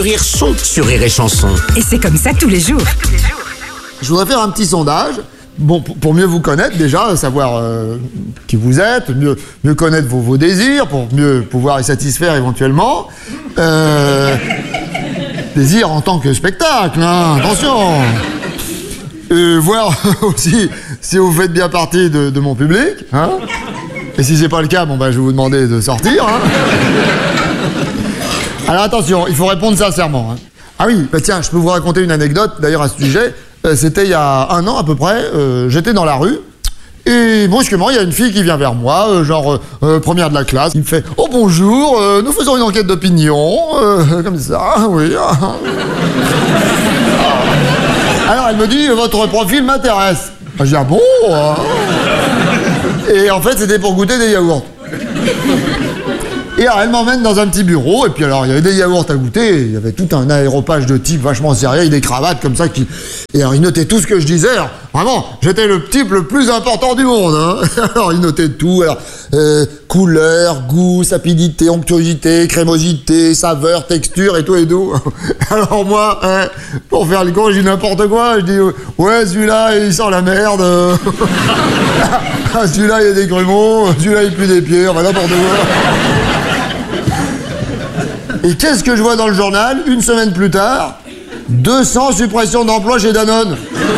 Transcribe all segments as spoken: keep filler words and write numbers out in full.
Rire son sur Rire et Chanson. Et c'est comme ça tous les jours. Je voudrais faire un petit sondage. Bon, pour, pour mieux vous connaître déjà, savoir euh, qui vous êtes, mieux, mieux connaître vos, vos désirs, pour mieux pouvoir les satisfaire éventuellement. Euh, désirs en tant que spectacle, hein, attention. Euh, voir aussi si vous faites bien partie de, de mon public, hein. Et si c'est pas le cas, bon bah je vais vous demander de sortir, hein. Alors attention, il faut répondre sincèrement, hein. Ah oui, bah tiens, je peux vous raconter une anecdote d'ailleurs à ce sujet. Euh, C'était il y a un an à peu près, euh, j'étais dans la rue, et brusquement, il y a une fille qui vient vers moi, euh, genre euh, euh, première de la classe, il me fait « Oh bonjour, euh, nous faisons une enquête d'opinion, euh, comme ça, oui. » Alors elle me dit « Votre profil m'intéresse. » Je dis « Ah bon hein ?» Et en fait, c'était pour goûter des yaourts. Et alors, elle m'emmène dans un petit bureau, et puis alors, il y avait des yaourts à goûter, il y avait tout un aéropage de type vachement sérieux, avec des cravates comme ça, qui... et alors, ils notaient tout ce que je disais, alors, vraiment, j'étais le type le plus important du monde, hein. Alors, ils notaient tout, alors, euh, couleur, goût, sapidité, onctuosité, crémosité, saveur, texture, et tout et tout. Alors moi, hein, pour faire le con, je dis n'importe quoi, je dis, ouais, celui-là, il sent la merde, celui-là, il y a des grumeaux, celui-là, il pue des pieds, enfin, n'importe quoi. Et qu'est-ce que je vois dans le journal, une semaine plus tard? deux cents suppressions d'emplois chez Danone.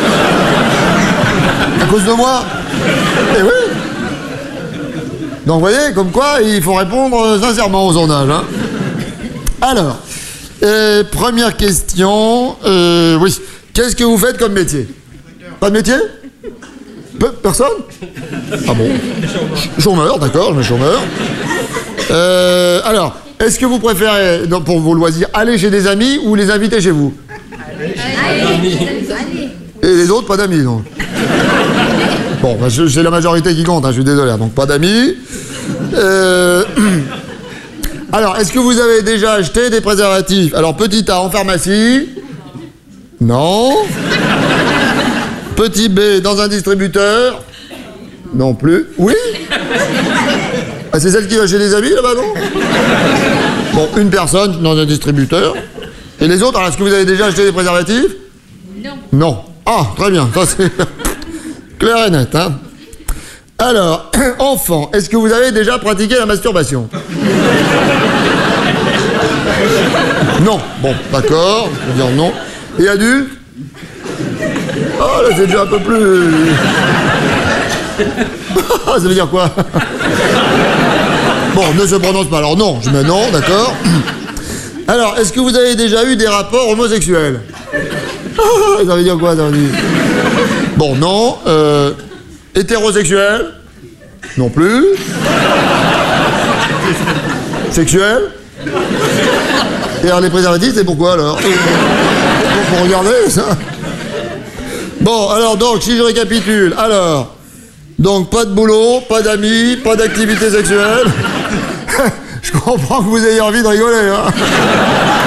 À cause de moi. Eh oui. Donc vous voyez, comme quoi, il faut répondre sincèrement aux sondages, hein. Alors, euh, première question, euh, oui. Qu'est-ce que vous faites comme métier? Pas de métier? Peu, personne? Ah bon? Chômeur, d'accord, je mets chômeur. Euh, alors... Est-ce que vous préférez, donc, pour vos loisirs, aller chez des amis ou les inviter chez vous? Allez. Et les autres, pas d'amis, donc. Bon, bah, c'est la majorité qui compte, hein, je suis désolé, donc pas d'amis. Euh... Alors, est-ce que vous avez déjà acheté des préservatifs? Alors, petit A en pharmacie? Non. Petit B dans un distributeur? Non plus. Oui. Ah, c'est celle qui va chez les amis, là-bas, non? Bon, une personne dans un distributeur. Et les autres, alors, est-ce que vous avez déjà acheté des préservatifs? Non. Non. Ah, très bien. Ça, c'est clair et net, hein. Alors, enfant, est-ce que vous avez déjà pratiqué la masturbation? Non. Bon, d'accord. Je veux dire non. Et adulte? Oh, là, c'est déjà un peu plus... Ça veut dire quoi? Bon, ne se prononce pas. Alors non, je mets non, d'accord. Alors, est-ce que vous avez déjà eu des rapports homosexuels? Ça veut dire quoi, ça veut dire? Bon, non. Euh, hétérosexuel? Non plus. Sexuel? Et alors, les préservatifs, c'est pourquoi, alors? Pour regarder, ça. Bon, alors, donc, si je récapitule, alors... Donc, pas de boulot, pas d'amis, pas d'activité sexuelle. Je comprends que vous ayez envie de rigoler, hein.